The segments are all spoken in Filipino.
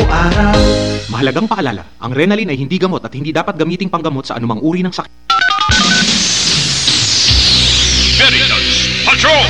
araw-araw. Mahalagang paalala, ang Renalin ay hindi gamot at hindi dapat gamiting panggamot sa anumang uri ng sakit. Veritas Patrol!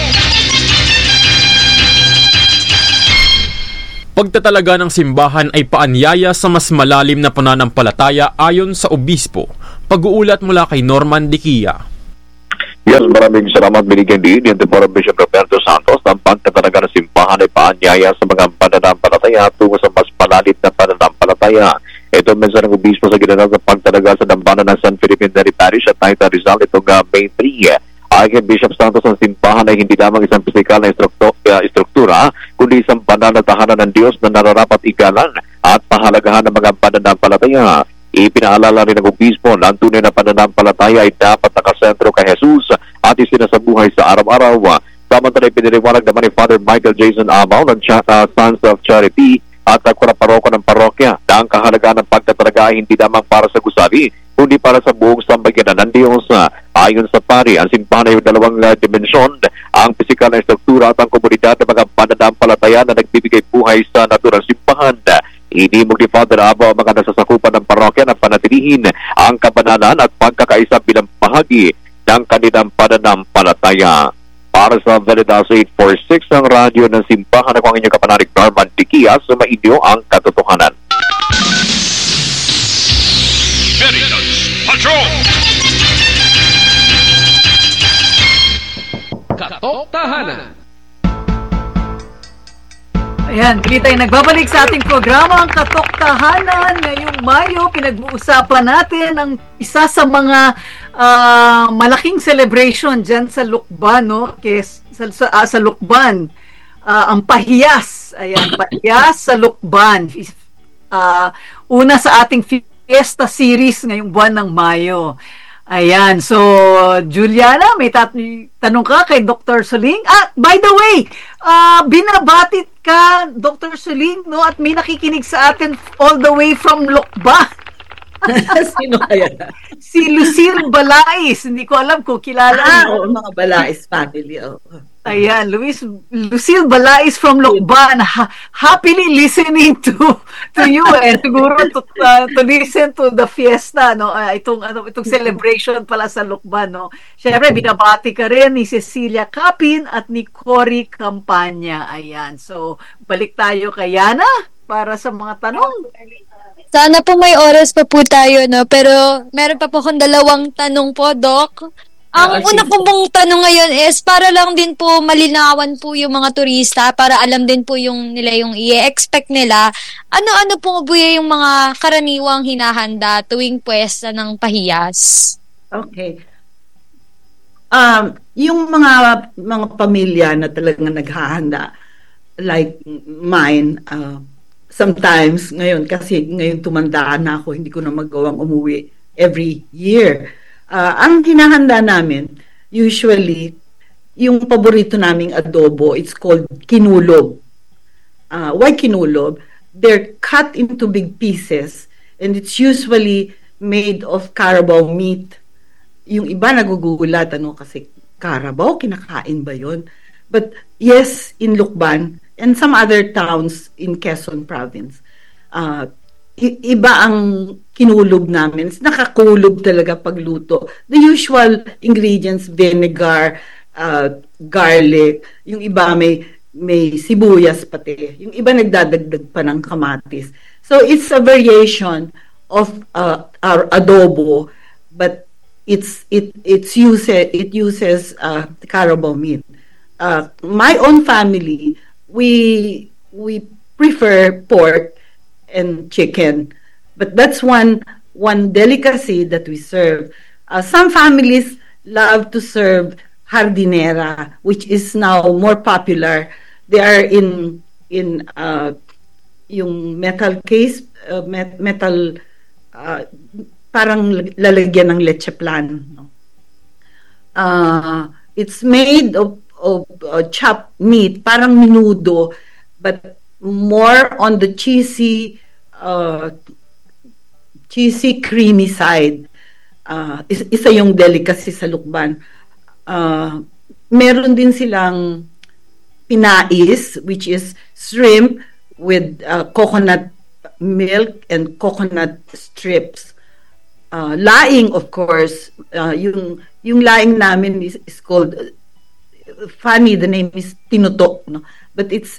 Pagtatalaga ng simbahan ay paanyaya sa mas malalim na pananampalataya ayon sa obispo. Pag-uulat mula kay Norman Diquia. Yes, maraming salamat binigyan din yung Temporary Bishop Roberto Santos ng pagtatalaga ng simbahan ay paanyaya sa mga pananampalataya tungo sa mas malalim na pananampalataya. Ito mensahe ng obispo sa ginanap ng pagtalaga sa dambana ng San Felipe Neri Parish at Taita Rizal itong May 3. Ayon kay Bishop Santos, ang simbahan ay hindi lamang isang pisikal na struktura, kundi isang banal na tahanan ng Diyos na nararapat igalan at pahalagahan ng mga pananampalataya. Ipinaalala rin ng obispo na ang tunay na pananampalataya ay dapat nakasentro kay Jesus at isinasabuhay sa araw-araw. Samantala, piniliwanag naman ni Father Michael Jason Amaw ng Sons of Charity at paroko ng parokya na ang kahalagaan ng pagtatalaga ay hindi lamang para sa gusali, kundi para sa buong sambayanan ng Diyos. Ayon sa pari, ang simbahan ay dalawang dimensyon, ang pisikal na struktura at ang komunidad ng mga pananampalataya na nagbibigay buhay sa naturang simbahan. Inimog ni Father Abo ang mga nasasakupan ng parokya na panatilihin ang kabanalan at pagkakaisa bilang bahagi ng kanilang pananampalataya. Para sa Veritas 846, ang radyo ng simbahan, ako ang inyong kapanalig Norman Diquia, sumainyo ang katotohanan. Veritas Patrol! Katok Tahanan. Ayan, hindi tayo nagbabalik sa ating programa, ang Katok Tahanan. Ngayong Mayo, pinag-uusapan natin ang isa sa mga malaking celebration dyan sa Lukban, no? Sa Lukban, ang Pahiyas. Ayan, Pahiyas sa Lukban. Una sa ating fiesta series ngayong buwan ng Mayo. Ayan, so Juliana, may tanong ka kay Dr. Soling. By the way, binabati ka, Dr. Soling, no? At may nakikinig sa atin all the way from Lukban. Sino kaya? Si Lucille Balais. Hindi ko alam kung kilala. Oo, mga Balais family. Oh. Ayan, Lucille Balais from Lukban. Happily listening to you and siguro to listen to the fiesta, no? Itong celebration pala sa Lukban, no? Syempre, binabati ka rin ni Cecilia Capin at ni Cory Campanya. Ayan. So, balik tayo kay Yana para sa mga tanong. Sana po may oras pa po tayo, no? Pero meron pa po akong 2 tanong po, Doc. Ang una ko pong tanong ngayon is para lang din po malinawan po yung mga turista, para alam din po yung i-expect nila. Ano-ano po po yung mga karaniwang hinahanda tuwing pwesta ng Pahiyas? Okay. Yung mga pamilya na talagang naghahanda, like mine, sometimes ngayon, kasi ngayon tumanda na ako, hindi ko na magawang umuwi every year. Ang hinahanda namin, usually, yung paborito naming adobo, it's called kinulob. Why kinulob? They're cut into big pieces and it's usually made of carabao meat. Yung iba nagugulat, kasi carabao, kinakain ba yun? But yes, in Lukban and some other towns in Quezon Province, iba ang kinulob namin. Nakakulob talaga pagluto. The usual ingredients, vinegar, garlic, yung iba may sibuyas pati. Yung iba nagdadagdag pa ng kamatis. So it's a variation of our adobo, but it uses carabao meat. My own family, we prefer pork and chicken, but that's one delicacy that we serve. Some families love to serve hardinera, which is now more popular. They are in yung metal case, parang lalagyan ng leche plan. It's made of chopped meat, parang menudo, but more on the cheesy creamy side. Isa yung delicacy sa Lukban. Meron din silang pinais, which is shrimp with coconut milk and coconut strips. Laing, of course, yung laing namin is called, funny, the name is tinutok, no? But it's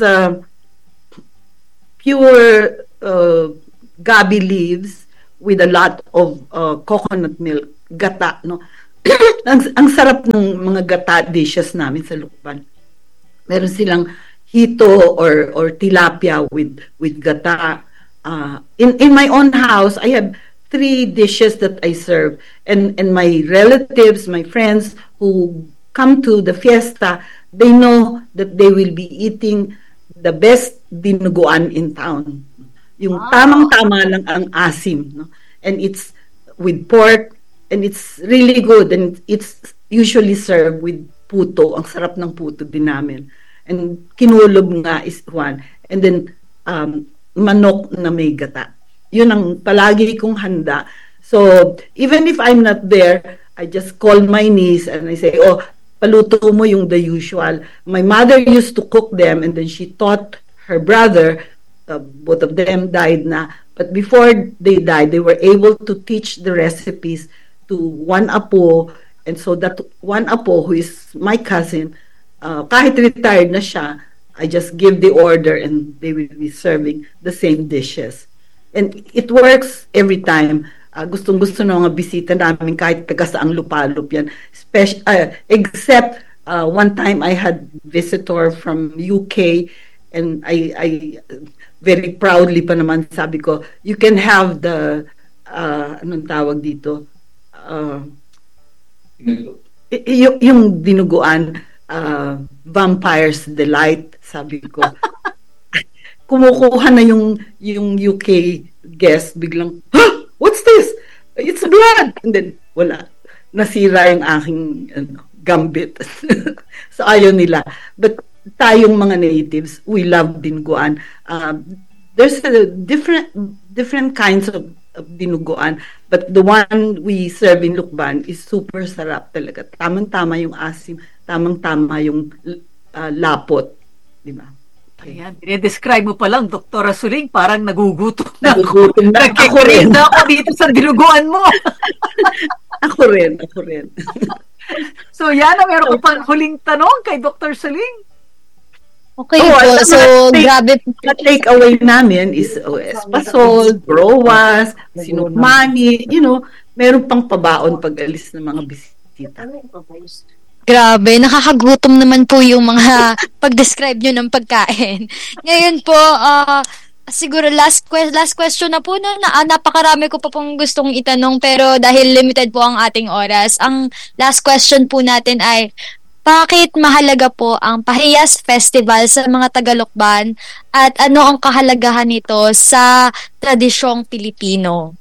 pure gabi leaves with a lot of coconut milk, gata, no? ang sarap ng mga gata dishes namin sa Lukban. Meron silang hito or tilapia with gata. In my own house, I have 3 dishes that I serve, and my relatives, my friends who come to the fiesta, they know that they will be eating the best dinuguan in town. Yung tamang-tama lang ang asim, no? And it's with pork, and it's really good, and it's usually served with puto. Ang sarap ng puto din namin. And kinulob nga is one. And then manok na may gata. Yun ang palagi kong handa. So even if I'm not there, I just call my niece and I say, oh, paluto mo yung the usual. My mother used to cook them, and then she taught her brother. Both of them died na. But before they died, they were able to teach the recipes to one apo. And so that one apo, who is my cousin, kahit retired na siya, I just give the order and they will be serving the same dishes. And it works every time. Gustong-gusto ng mga bisita namin kahit taga saang lupalop yan. Except one time I had visitor from UK, and I very proudly pa naman sabi ko, you can have the anong tawag dito? Yung dinuguan, Vampire's Delight, sabi ko. Kumukuha na yung UK guest, biglang, huh? What's this? It's blood! And then, wala. Nasira yung aking gambit. So, ayaw nila. But tayong mga natives, we love dinuguan. There's a different kinds of dinuguan, but the one we serve in Lukban is super sarap talaga. Tamang-tama yung asim, tamang-tama yung lapot. Diba? Ayan, describe mo pa lang, Dr. Suling, parang nagugutom na. Nagugutom na. Ako rin. Na ako dito sa dinuguan mo. Ako rin. So, yan, meron ko pang huling tanong kay Dr. Suling. Okay po, so grabe. The take-away namin is espasol, browas, sinukmani, meron pang pabaon pag-alis ng mga bisita. Grabe, nakakagutom naman po yung mga pag-describe nyo ng pagkain. Ngayon po, siguro last question na po na napakarami ko pa pong gustong itanong, pero dahil limited po ang ating oras, ang last question po natin ay, bakit mahalaga po ang Pahiyas Festival sa mga Tagalukban at ano ang kahalagahan nito sa tradisyong Pilipino?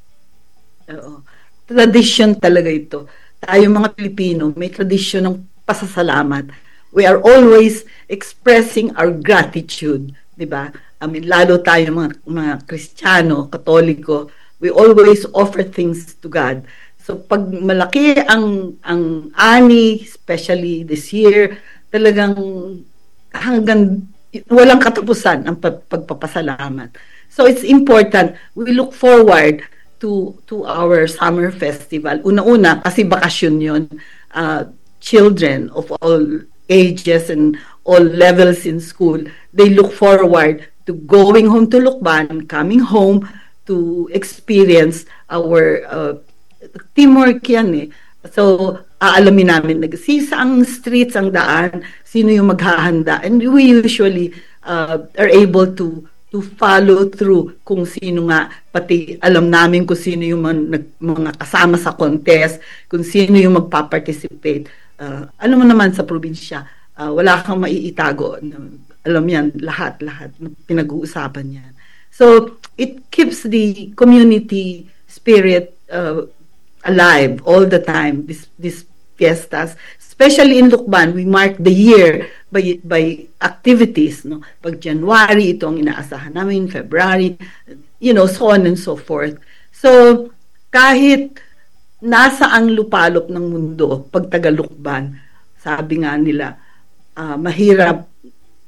Tradisyon talaga ito. Tayo mga Pilipino, may tradisyon ng pasasalamat. We are always expressing our gratitude, di ba? Lalo tayo mga Kristiyano, Katoliko, we always offer things to God. So pag malaki ang ani, especially this year, talagang hanggang walang katapusan ang pagpapasalamat. So it's important. We look forward to our summer festival. Una-una kasi bakasyon 'yon. Children of all ages and all levels in school, they look forward to going home to Lukban, coming home to experience our teamwork yan eh. So, aalamin namin nagsisa ang streets, ang daan, sino yung maghahanda. And we usually are able to follow through kung sino nga, pati alam namin kung sino yung mga kasama sa contest, kung sino yung magpa-participate. Alam mo naman sa probinsya, wala kang maiitago. Alam yan, lahat, pinag-uusapan yan. So, it keeps the community spirit alive all the time, these fiestas. Especially in Lukban, we mark the year by activities. No? Pag January, ito ang inaasahan namin, February, so on and so forth. So, kahit nasa ang lupalop ng mundo, pag taga-Lukban, sabi nga nila, mahirap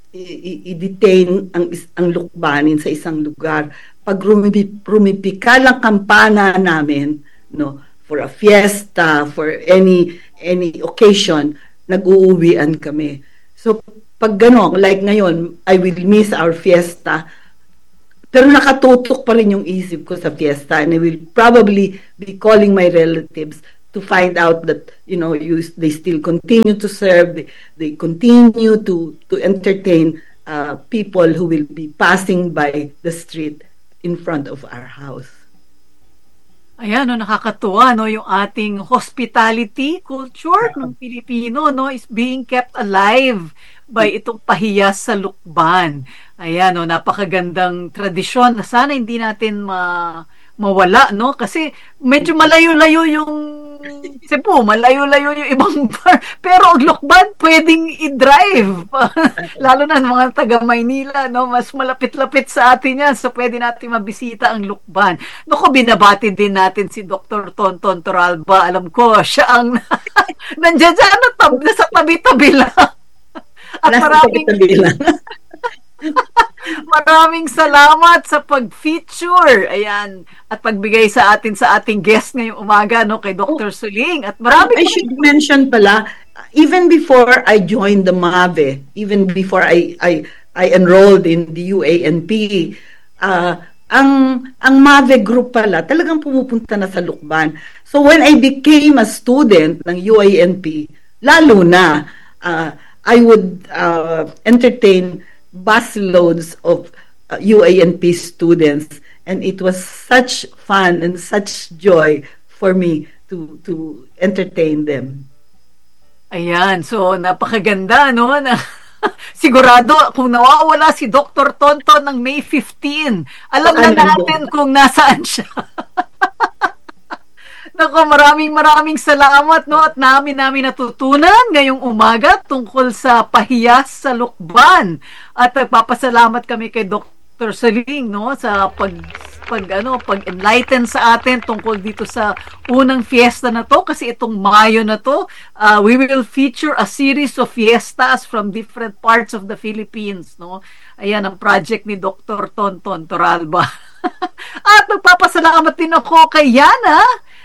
i-detain ang lukbanin sa isang lugar. Pag rumipika lang kampana namin, no, for a fiesta, for any occasion, nag-uuwian kami. So, pag gano'n, like ngayon, I will miss our fiesta, pero nakatutok pa rin yung isip ko sa fiesta, and I will probably be calling my relatives to find out that, they still continue to serve, they continue to entertain people who will be passing by the street in front of our house. Ayan, nakakatuwa, yung ating hospitality culture ng Pilipino, is being kept alive by itong pahiyas sa lukban. Ayan, napakagandang tradisyon na sana hindi natin mawala, kasi medyo malayo-layo yung Cebu, malayo-layo yung ibang bar, pero ang lukban pwedeng i-drive. Lalo na mga taga Maynila, mas malapit-lapit sa atin yan, so pwede natin mabisita ang lukban. Binabati din natin si Dr. Tonton Toralba. Alam ko, siya ang nandiyan sa tabi-tabi lang. At maraming salamat sa pag-feature. Ayan. At pagbigay sa ating guest ngayong umaga, kay Dr. Suling. At I should mention pala, even before I joined the MAVE, even before I enrolled in the UANP, ang MAVE group pala, talagang pumupunta na sa lukban. So when I became a student ng UANP, lalo na, I would entertain busloads of UANP students, and it was such fun and such joy for me to entertain them. Ayan, so napakaganda, na sigurado kung nawawala si Dr. Tonton ng May 15, alam na natin kung nasaan siya. Nako, maraming salamat, at namin natutunan ngayong umaga tungkol sa pahiyas sa lukban. At nagpapasalamat kami kay Dr. Suling, sa pag-enlighten sa atin tungkol dito sa unang fiesta na to, kasi itong Mayo na to, we will feature a series of fiestas from different parts of the Philippines, Ayan ang project ni Dr. Tonton Toralba. At nagpapasalamat din ako kay Yana,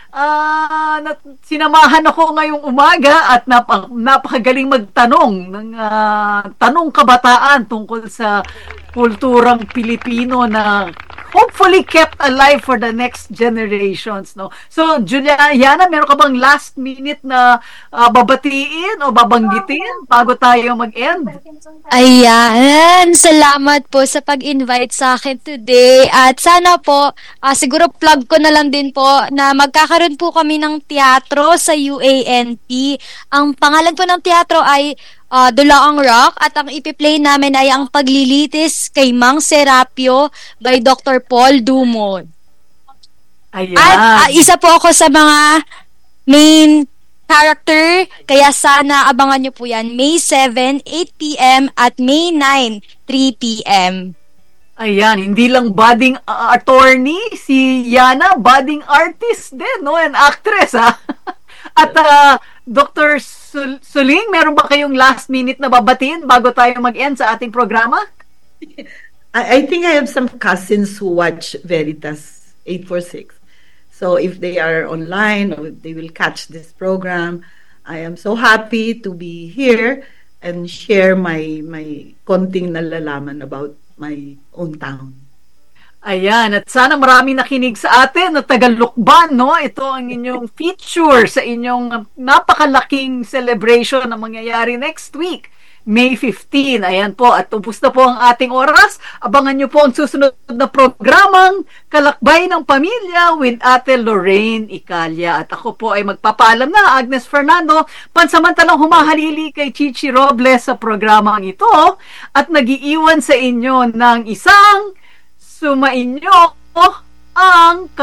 sinamahan ako ngayong umaga at napakagaling magtanong ng tanong kabataan tungkol sa kulturang Pilipino na hopefully kept alive for the next generations, So, Yana, meron ka bang last minute na babatiin o babanggitin bago tayo mag-end? Ayan, salamat po sa pag-invite sa akin today. At sana po, siguro plug ko na lang din po na magkakaroon po kami ng teatro sa UANP. Ang pangalan po ng teatro ay Dulaang Rock, at ang ipi-play namin ay ang Paglilitis kay Mang Serapio by Dr. Paul Dumont. Ayan. At isa po ako sa mga main character, kaya sana abangan nyo po yan. May 7, 8 p.m. at May 9, 3 p.m. Ayan, hindi lang budding attorney, si Yana, budding artist din, and actress, At Dr. Suling, meron ba kayong last minute na babatiin bago tayo mag-end sa ating programa? I think I have some cousins who watch Veritas 846. So if they are online or if they will catch this program, I am so happy to be here and share my konting nalalaman about my own town. Ayan, at sana maraming nakinig sa atin na taga-Lukban, Ito ang inyong feature sa inyong napakalaking celebration na mangyayari next week, May 15. Ayan po, at tumpos na po ang ating oras. Abangan nyo po ang susunod na programang Kalakbay ng Pamilya with Ate Lorraine Icalya. At ako po ay magpapaalam na, Agnes Fernando, pansamantalang humahalili kay Chichi Robles sa programang ito at nagiiwan sa inyo ng isang sumainyo ang